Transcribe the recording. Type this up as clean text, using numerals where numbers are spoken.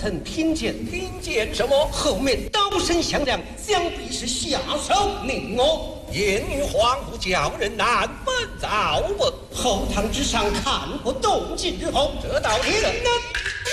臣听见， 听见什么？ 后面刀声响亮，想必是下手令我。 言语恍惚，叫人难分造物。 后堂之上看过动静之后， 这道理。